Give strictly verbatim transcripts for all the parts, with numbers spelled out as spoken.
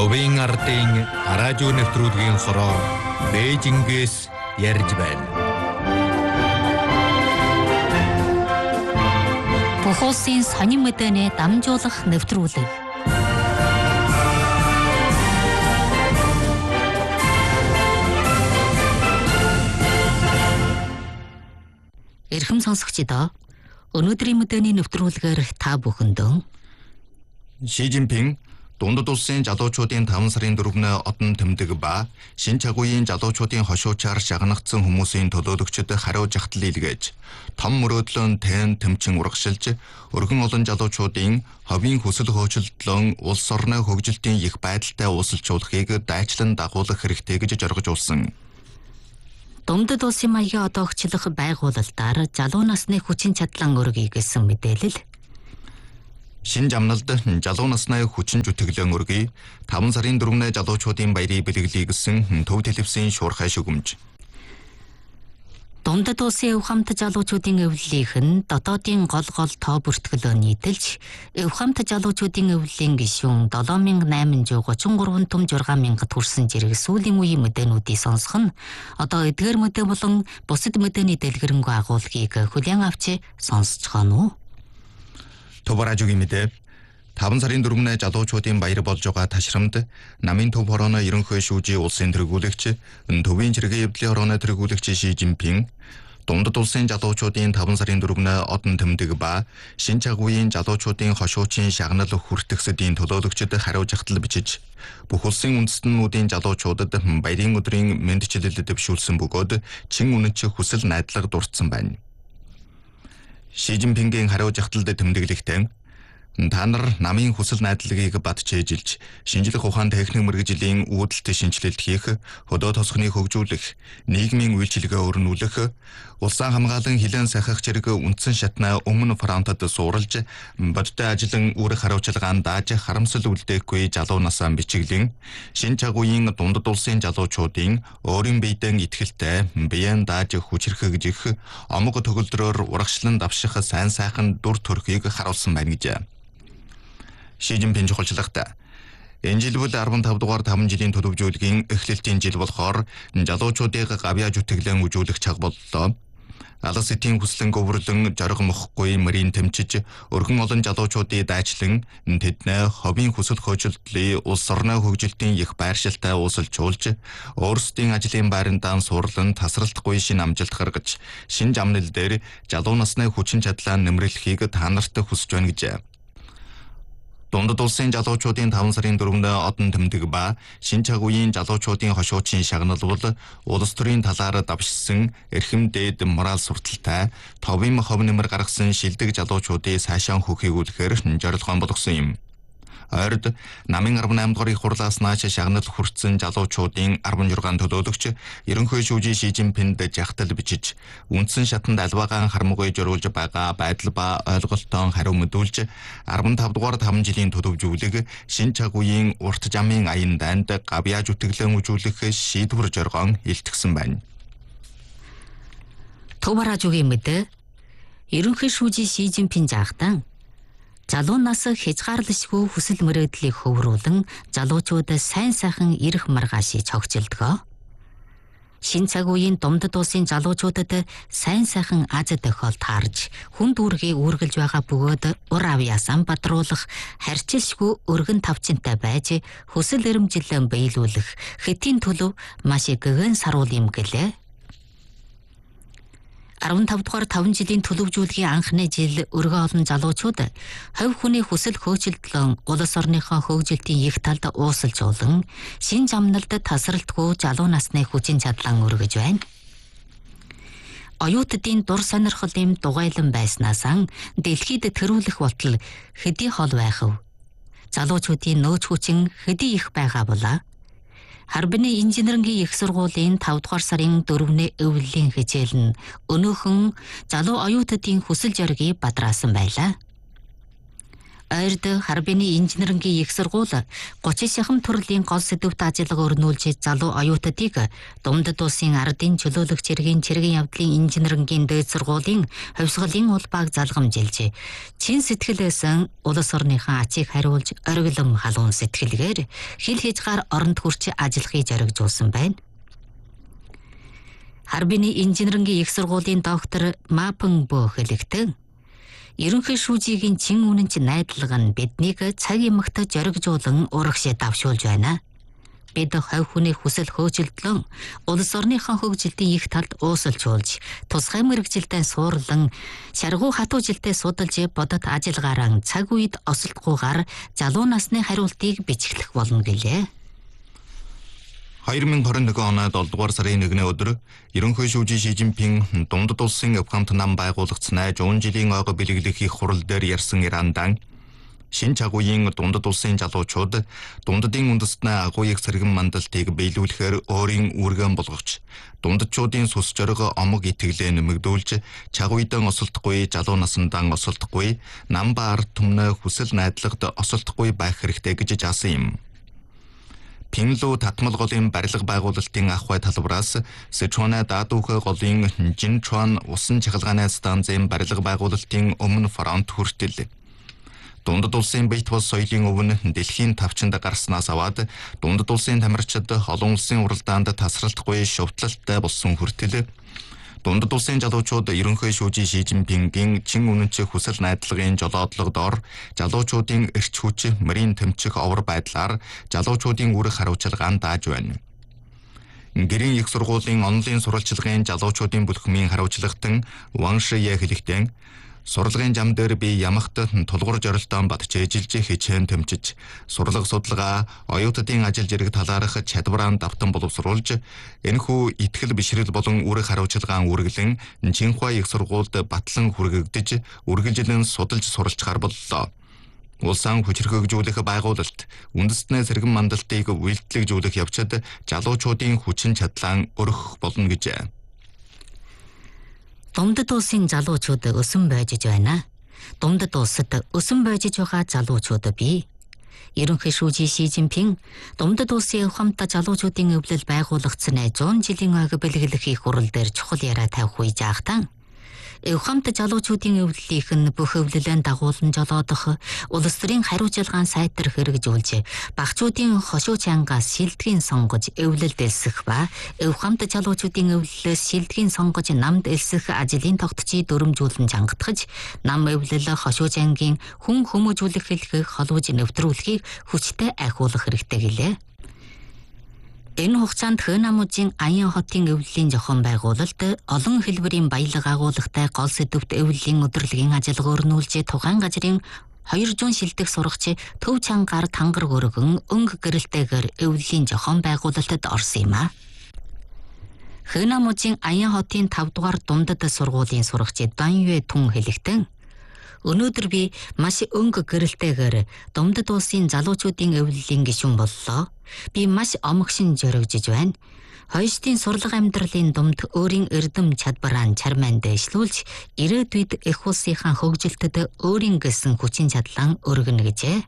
Төвийн ардын радио нэвтрүүлгийн хороор Бээжингээс ярьж байна. Бүх улсын сонин мэдээний дамжуулах нэвтрүүлэг. Эрхэм сонсогчдоо, өнөөдрийн мэдээний нэвтрүүлгээр та бүхэндөө Ши Жинпин дундад улсын залуучуудын таван сарын дөрөвнөө одон тэмдэг ба шин чагуугийн залуучуудын хошуучаар шагнагдсан хүмүүсийн төлөөлөгчд хариу жагтал илгээж том мөрөөдлөн тэн тэмчин урагшилж өргөн олон залуучуудын ховийн хүсэл хөөцөлдлөн улс орны хөгжилтийн их байдалтай ууслжуулахыг дайчлан дагуулах хэрэгтэй гэж зоргожуулсан. Дундад улсын маягийн одоогчлох байгуулалтаар залуу насны хүчин чадлан өргөе гэсэн мэдээлэл. Шин жамналд залуу насны хүчин зүтгэлэн өргөе таван сарын дөрөвнөө залуучуудын баярыг бэлгэлье гэсэн төв телевизийн шуурхай шүгэмж. Дундад улсын өв хамт залуучуудын эвлэлийнх нь дотоодын гол гол тоо бүртгэлөө нийтэлж өв хамт залуучуудын эвлэлийн гишүүн долоо мянга найман зуун гучин гурван том зургаан мянгад хүрсэн зэрэг сүүлийн үеийн мэдээнүүдийг сонсох нь одоо эдгээр мэдээ болон бусад мэдээний дэлгэрэнгүй агуулгыг хүлээн авч сонсож байна уу? Товаражугийн мэдээ таван сарын дөрөвнөө залуучуудын баяр болж байгаа ташрамд намын төв хорооны ерөнхий шүүжийн улсын тэргүүлэгч төвийн зэргийн эвлэлийн хорооны тэргүүлэгч Ши Жинпин дундад улсын залуучуудын таван сарын дөрөвнөө одон тэмдэг ба шин чагуугийн залуучуудын хошуучийн шагнал хүртгсэдийн төлөөлөгчд хариу жагтал бичиж бүх улсын үндэстнүүдийн залуучуудад баярын өдрийн мэндчилэл дэвшүүлсэн бөгөөд чин үнэнч хүсэл найдлага дурдсан байна. Ши Жинпингийн хариу жагталд тэмдэглэхдээ та нар намын хүсэл найдлагыг батжээжилж шинжлэх ухаан техник мэргэжлийн үүдэлт шинжилэлт хийх, хөдөө тосгоныг хөгжүүлэх, нийгмийн үйлчилгээ өрнүүлэх, улсын хамгаалан хилэн сахих зэрэг үндсэн шатнаа өмнө фронтод сууралж бодтой ажлын үр хариуцлагаан дааж харамсал үлдээхгүй залуу насаа бичиглэн шин чагуугийн дундад улсын залуучуудын өөрийн биедэн итгэлтэй биеэн дааж хүчрхэгжих омог төгөлдрөөр урагшлан давших сайн сайхан дүр төрхийг харуулсан байна гэж. Ши Жинпин жухалчлагта энэ жил бол арван тав дугаар таван жилийн төлөвжүүлгийн эхлэлтийн жил болохоор залуучуудыг гавьяа зүтгэлэн үзүүлэх чаг боллоо. Алс эдийн хүслэн говрлон жаргал мохгүй мөрийн тэмчиж өргөн олон залуучуудыг дайчлан тэднээ ховийн хүсэл хөөцөлдлийг улс орны хөгжилтийн их байршилтай уусалжуулж өөрсдийн ажлын байрандаа сурлан тасралтгүй шин амжилт гаргаж шин жамнал дээр залуу насны хүчин чадлаа нэмэрлэхийг та нарт хүсэж байна гэж. Дундад улсын залуучуудын таван сарын дөрөвнөө одон тэмдэг ба шин чагуугийн залуучуудын хошуучийн шагнал бол улс төрийн талаар давшсан эрхэм дээд мораль сурталтай товын хов нэмэр гаргасан шилдэг залуучуудыг сайшаан хөхөөгүүлэхээр зорилгоон болгосон юм. Ойрд намын арван аймаг дугаарыг хурлаас нааш шагнал хүртсэн залуучуудын арван жургаан төлөөлөгч ерөнхий шүүжийн Ши Жинпинд жагтал бичиж үндсэн шатанд альваагаан харамгүй зориулж байгаа байдал ба ойлголтоо хариу мэдүүлж арван тав дугаар таван жилийн төлөвжүүлэг шин чагуугийн урт жамын аян дайнд гавьяа зүтгэлэн үзүүлэх шийдвэр зоргоон илтгэсэн байна. Товаражугийн мэдээ ерөнхий шүүжийн Ши Жинпин жаагтан залуу нас хязгаарлашгүй хүсэл мөрөөдлийг хөврүүлэн залуучууд сайн сайхан ирэх маргаашийг цогцолдгоо. Шин цагуугийн дундад улсын залуучуудад сайн сайхан аз тохиол таарж хүн дүүргийг үргэлж байгаа бөгөөд ур авьяасаа бадруулах, харьцилшгүй өргөн тавчинтай байж хүсэл эрмжилэн биелүүлэх хэтийн төлөв маш гэгэн саруул юм гэлээ. арван тав дугаар таван жилийн төлөвжүүлгийн анхны жил өргөн олон залуучууд хувь хүний хүсэл хөөцөлдлөн улс орныхоо хөгжилтийн их талд уусалжуулан шин жамналд тасралтгүй залуу насны хүчин чадлан өргөж байна. Оюутдын дур сонирхол юм дугайлан байснаасаа дэлхийд төрүүлэх болтол хэдий хол байх вэ? Залуучуудын нөөц хүчин хэдий их байгаа болоо? Харбины инженерингийн их сургуулийн тав дугаар сарын дөрөвнөө эвлэлийн хичээл нь өнөөхөн залуу оюутдын хүсэл зоригийг бадраасан байлаа. Ойрд Харбины инженерингийн их сургууль гучин шахам төрлийн гол сэдвт ажиллагаа өрнүүлж залуу оюутнуудыг Дундад улсын ардын чөлөөлөгч хэргийн цэргийн явдлын инженерингийн дээд сургуулийн хувьсгалын улбааг залгамжилж чин сэтгэлээсэн улс орныхаа ачийг хариулж ориглом халуун сэтгэлгээр хил хязгаар оронд хүрч ажиллахыг зоригжуулсан байна. Харбины инженерингийн их сургуулийн доктор Мапэн Бо хэлэхдээ ерөнхий шүүжигийн чин үнэнч найдлага нь биднийг цаг ямагт зоригжуулан урагшаа давшуулж байна. Бид хувь хүний хүсэл хөөцөлдлөн улс орныхон хөгжилтийн их талд уусалжуулж, тусгай мэрэгжилтэн суурлан, шаргуу хатуу жилдээ судалж бодот ажиллагаараа цаг үед осолдохгүйгээр залуу насны хариултыг бичиглэх болно гэлээ. хоёр мың двадцать нэг оны долоо дугаар сарын нэгний өдөр ерөнхий шүүжий Ши Жинпин Дундад улсын Афгант нам байгуулагдсан жуун жилийн ойго бэлэглэх их хурал дээр ярьсан Ирандан шин чагуугийн Дундад улсын залуучууд Дундадын үндэстний агууйг сэргэн мандалтыг биелүүлэхээр өөрийн үүргэн болгогч дундадчуудын сүс жорго омог итгэлээ нэмэгдүүлж чагууйдан осолдохгүй залуу насандан осолдохгүй нам ба ард түмнээ хүсэл найдлагад осолдохгүй байх хэрэгтэй гэж заасан юм. Пинлүү татмал голын барилга байгуулалтын ахуй талбараас Сычуаны Даадуухай голын Жинчуан усан чахалгааны станцын барилга байгуулалтын өмнө фронт хүртэл Дундад улсын бит бос соёлын өвн дэлхийн тавчанд гарснаас аваад Дундад улсын тамирчид олон улсын уралдаанд тасралтгүй шувтлалтай болсон хүртэл Дундад улсын залуучууд ерөнхий шүүжий Ши Жинпингийн чин үнэнч хүсэл найдлагын жолоодлогодоор залуучуудын эрч хүч, мөрийн тэмцэх овор байдлаар залуучуудын үүрэг хариуцлагаанд дааж байна. Гэрийн их сургуулийн онлайн сурвалжлагын залуучуудын бүлхмийн хариуцлагатан Ван Шие хэлэхдээ сурлагын зам дээр би ямагт тулгуур зорилтоон бат чэжилж хичээн тэмчиж сурлага судалгаа оюутдын ажил зэрэг талаарх чадвараа давтан боловсруулж энэхүү итгэл бишрэл болон үүрэг хариуцлагаан үргэлэн Чинхуа их сургуульд батлан хүргэгдэж үргэлжлэн судалж суралцгаар боллоо. Улсын хүч хөгжүүлэх байгуулалт үндэстний сэргэн мандалтыг үйлдэлжүүлэх явцад залуучуудын хүчин чадлаа өргөх болно гэжээ. Дундад улсын залуучууд өсөн байж байна. Дундад улсад өсөн байж байгаа залуучууд бий. Ерөнхий шүүжий Ши Жинпин Дундад улсын ухамт залуучуудын өвлөл байгуулагдсан зуун жилийн ойг бэлгэлэх их хурал дээр чухал яриа тавих үе жаахтан ухамт залуучуудын өвлөлийнх нь бүх өвлөлөнд дагуулan жолоодох улс төрийн хариуцлагаан сайтар хэрэгжүүлж багцуудын хошуу чангаас шилдгийн сонгож өвлөлд элсэх ба ухамт залуучуудын өвлөлөөс шилдгийн сонгож намд элсэх ажлын тогтцыг дөрвөмжүүлэн чангатгаж нам өвлөл хошуу чангийн хүн хүмүүжүүлэх хэлхийг холбож нэвтрүүлэхийг хүчтэй ахиулах хэрэгтэй гэлээ. Энэ хугацаанд Хönамужийн Аян хотын өвлөлийн зохион байгуулалт олон хэлбэрийн баялаг агуулгатай гол сэдвт өвлөлийн өдрлөгийн ажиллагаа өрнүүлж тухайн газрын хоёр зуун шилдэг сурагч төв чангаар тангар өргөн өнгө гэрэлтэйгээр өвлөлийн зохион байгуулалтад орсон юм а. Хönамужийн Аян хотын тавд дугаар дундад сургуулийн сурагч Даньюэ Түн хэлэхдээ өнөөдөр би маш өнгө гэрэлтэйгээр Дундад улсын залуучуудын өвлөлийн гишүүн боллоо. Би маш омогшин зоригжиж байна. Хоёртын сурлага амьдралын думд өөрийн эрдэм чадвараа чармайн дэвшлүүлж ирээдүйд их улсынхаа хөгжилтөд өөрийн гэсэн хүчин чадлаа өргөнө гэжээ.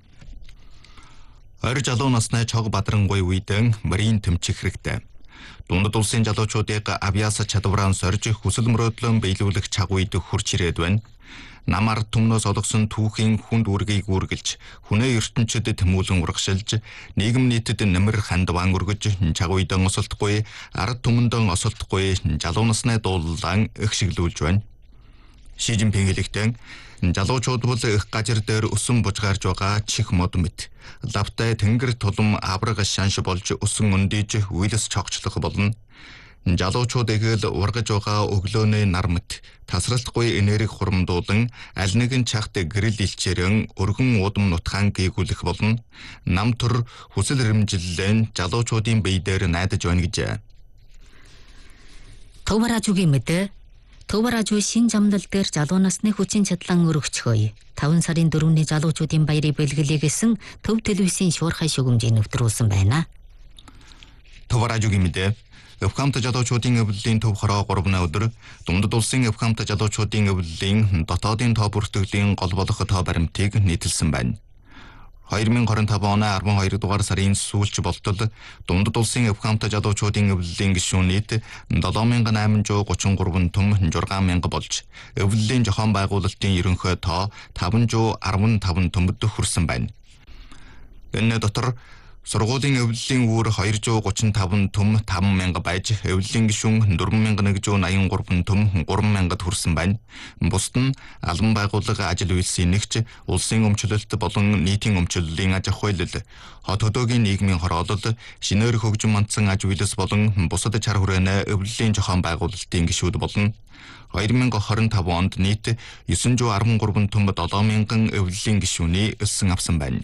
Ойр залуу насны чог бадрангуй үедэн мөрийн тэмцэх хэрэгтэй. Дундад улсын залуучуудыг авиас чадвараа сорж хүсэл мөрөөдлөн биелүүлэх цаг үед хурц ирээд байна. Намар түмнөөс олгосон түүхийн хүнд үргийг үргэлж хүнээ ертөнцид тэмүүлэн урагшилж нийгэм нийтэд нэмэр хандван өргөж чагуйдан осолдохгүй ард түмэндэн осолдохгүй залуу насны дуулаан их шиглүүлж байна. Ши Жинпин хэлэхдээ залуучууд бол их газар дээр өсөн бужгаарж байгаа чих мод мэт лавтай тэнгэр тулам авраг шанш болж өсөн өндийж үйлс чогчлох болно. Залуучууд эгэл ургаж байгаа өглөөний нар мэт тасралтгүй энерги хурамдуулан аль нэгэн чахт гэрэл илчээрэн өргөн удам нутгаан гээгүүлэх болно. Нам төр хүсэл эрмжиллэн залуучуудын бие дээр найдаж байна гэжээ. Төваражуугийн мэдээ Төваражуу шин замнал дээр залуу насны хүчин чадлан өргөчхөөе. таван сарын дөрөвний залуучуудын баярыг бэлгэлээ гэсэн Төв телевизийн шуурхай шугамжийг нэвтрүүлсэн байна. Төваражуугийн мэдээ Эвхамт залуучуудын өвлөлийн төв хороо гурван өдөр Дундад улсын Эвхамт залуучуудын өвлөлийн дотоодын тоо бүртгэлийн гол болох тоо баримтыг нийтэлсэн байна. две тысячи двадцать пять оны twelve дугаар сарын сүүлч болтол Дундад улсын Эвхамт залуучуудын өвлөлийн гишүүн нийт seven thousand eight hundred thirty-three түм six thousand болж өвлөлийн зохион байгуулалтын ерөнхий тоо five hundred fifty-five түмэд хүрсэн байна. Энэ дотор сургуулийн өвлөлийн үүр two hundred thirty-five түм five thousand байж өвлөлийн гишүүн four thousand one hundred eighty-three түм three thousand хүрсэн байна. Бусд нь албан байгууллага ажил үйлсийн нэгж, улсын өмчлөлт болон нийтийн өмчлөлийн аж ахуй хууль, хот хөдөөгийн нийгмийн хороолол, шинээр хөгжим мандсан аж үйлс болон бусад чар хүрээний өвлөлийн зохион байгуулалтын гишүүд болон twenty twenty-five онд нийт nine hundred thirty-three түм seven thousand өвлөлийн гишүүний өссөн авсан байна.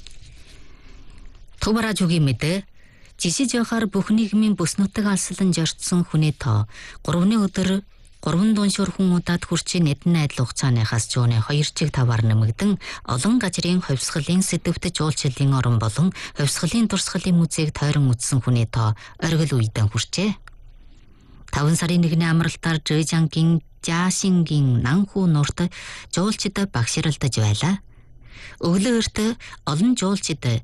Төв радиогийн мэдээ жишиж явахаар бүх нийгмийн бүс нутаг алслан зорчсон хүний тоо гурван өдөр гурван дууншуур хүн удаад хүрчийн эдэн найдал хугацааныхаас жууны two чиг таваар нэмэгдэн олон газрын хувьсгалын сэдвт жуулчлалын орон болон хувьсгалын дурсгалын музейг тойрон үзсэн хүний тоо оргил үедэн хүрчээ. five сарын нэгний амралтаар Зhejiangгийн Jiaxingгийн Nanhu нуурт жуулчид багшралдаж байлаа. Өглөө эрт олон жуулчид